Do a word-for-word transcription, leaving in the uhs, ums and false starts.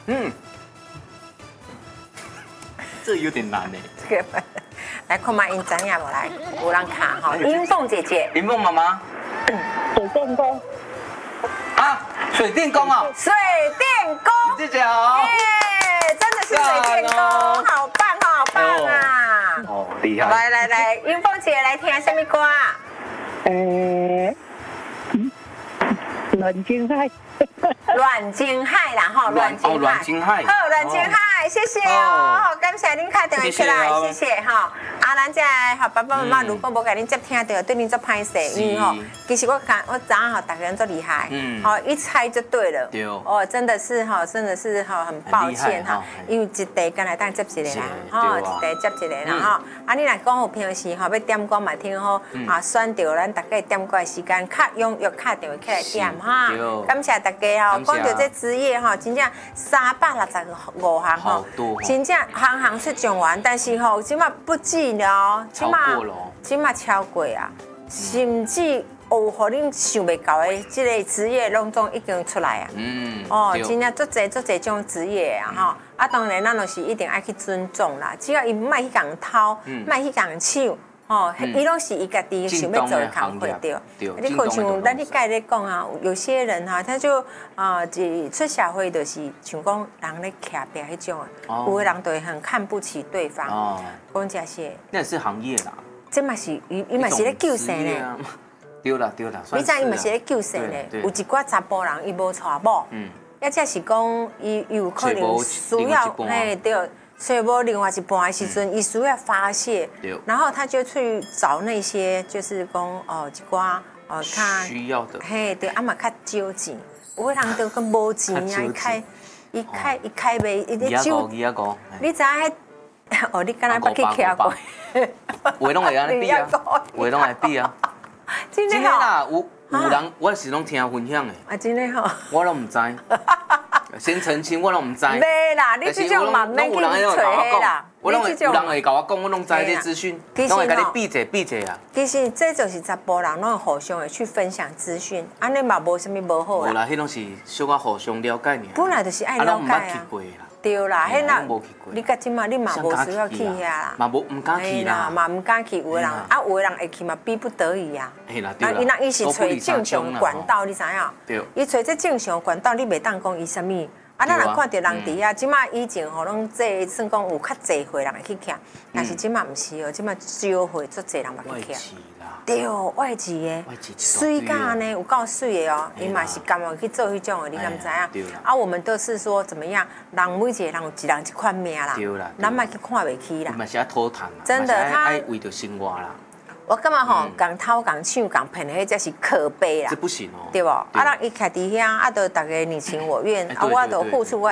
嗯，这有点难呢。 这个来看嘛，因知影无来？有人看哈，英凤姐姐， 林凤妈妈水电工， 啊，水电工啊， 水电工， 姐姐好。 耶，真的是水电工，好棒好棒啊！ 哦，厉害。 来来来，英凤姐来听什么歌啊？ 诶，阮经海， 阮经海啦吼，阮经海， 阮经海， 好，阮经海，谢谢哦，好，感谢您打电话起来，谢谢哈。啊，咱这好爸爸妈妈如果无给您接听到，对您做歹势，因为吼，其实我看我早上吼，大家人都厉害，嗯，好一猜就对了，对哦，真的是哈，真的是哈，很抱歉哈，因为一地刚来当接一个啦，吼，一地接一个啦吼。啊，你若讲有平时吼要点歌嘛听好，啊，选到咱大家点歌的时间，较踊跃敲电话起来点哈。感谢大家吼，讲到这职业吼，真正三百六十五项吼，真正行行出状元，但是吼，即马不止了，即马即马超过啊，甚至有互恁想袂到的即个职业，拢总已经出来啊。嗯，哦，真正足侪足侪种职业啊吼，啊，当然咱就是一定爱去尊重啦，只要伊莫去共偷，莫去共抢。哦，伊拢是伊家己想要做的工课对。你看像咱迄届咧讲啊，有些人哈，他就啊，一出社会就是像讲人咧徛壁迄种啊，有的人就会很看不起对方。哦，讲这些。 那也是行业啦。 这嘛是伊伊嘛是咧救生咧。 对啦对啦。 你知伊嘛是咧救生咧，有一寡查甫人伊无娶某，嗯，也则是讲伊有可能需要，嘿对。所以我另外一半的时阵，伊需要发泄，然后他就去找那些就是讲哦一寡哦他需要的， 嘿对，啊嘛较少钱，有个人都跟无钱啊，伊开伊开伊开袂伊咧少，你知影？哦，你敢若捌去徛过？ 话拢会安尼比啊，话拢会比啊。 真的啦， 有有人我是拢听分享的， 啊真的吼， 我拢唔知。先澄清，我拢唔知。 袂啦，你这种嘛免去找迄啦。 我拢会有人会甲我讲，我拢知这资讯，拢会甲你比者比者啊。 其实这就是查甫人拢互相的去分享资讯，安尼嘛无啥物无好啦。 无啦，迄拢是小可互相了解尔。 本来就是爱了解啊。对啦，迄那你甲即嘛，你嘛无需要去遐啦。 嘛无唔敢去啦， 嘛唔敢去。有的人啊，有的人会去嘛，逼不得已啊。 嘿啦，对啦。 伊那伊是找正常管道，你知影？对。伊找这正常管道，你袂当讲伊啥物。啊，咱若看到人伫遐，即马以前吼拢这算讲有较济岁人会去徛，但是即马毋是哦，即马少岁足济人嘛去徛。对，外籍的，水甲呢有够水的哦，伊嘛是甘愿去做迄种的，你敢知影？啊，我们都是说怎么样，人每一个人有一人一款命啦，咱莫去看袂起啦。 嘛是爱讨谈啦， 真的，他爱为着生活啦。 我感觉吼，讲偷、讲抢、讲骗的，迄才是可悲啦。 这不行哦， 对不？啊，人伊徛伫遐，啊，都大家你情我愿，啊，我都付出我。